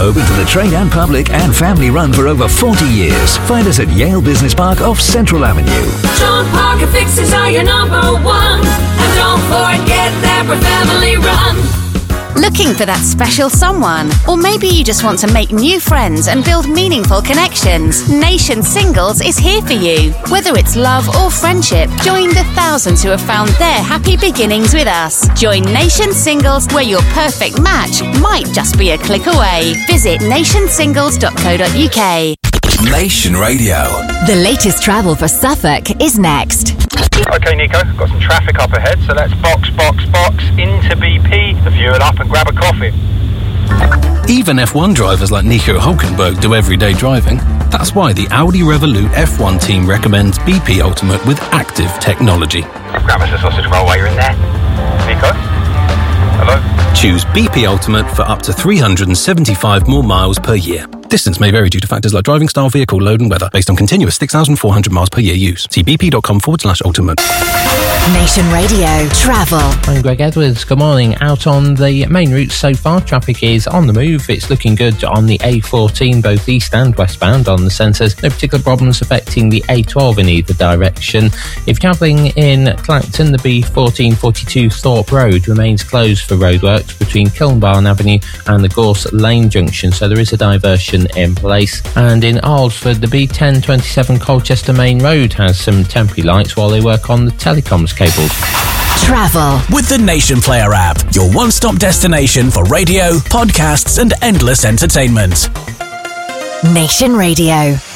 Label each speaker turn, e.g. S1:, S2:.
S1: Open to the trade and public and family run for over 40 years. Find us at Yale Business Park off Central Avenue.
S2: John Parker Fixes are your number one. And don't forget that we're family run.
S3: Looking for that special someone? Or maybe you just want to make new friends and build meaningful connections? Nation Singles is here for you. Whether it's love or friendship, join the thousands who have found their happy beginnings with us. Join Nation Singles, where your perfect match might just be a click away. Visit nationsingles.co.uk.
S4: Nation Radio.
S5: The latest travel for Suffolk is next.
S6: Okay, Nico, got some traffic up ahead, so let's box into BP, the fuel up and grab a coffee.
S7: Even F1 drivers like Nico Hülkenberg do everyday driving. That's why the Audi Revolut F1 team recommends BP Ultimate with active technology.
S6: Grab us a sausage roll while you're in there. Nico? Hello?
S7: Choose BP Ultimate for up to 375 more miles per year. Distance may vary due to factors like driving style, vehicle load and weather, based on continuous 6,400 miles per year use. See bp.com/ultimate.
S5: Nation Radio Travel.
S8: I'm Greg Edwards. Good morning. Out on the main routes so far, traffic is on the move. It's looking good on the A14, both east and westbound on the centres. No particular problems affecting the A12 in either direction. If travelling in Clacton, the B1442 Thorpe Road remains closed for roadworks between Kilnbarn Avenue and the Gorse Lane Junction, so there is a diversion in place. And in Alresford, the B1027 Colchester Main Road has some temporary lights while they work on the telecoms cables.
S5: Travel
S4: with the Nation Player app, your one-stop destination for radio, podcasts and endless entertainment.
S5: Nation Radio.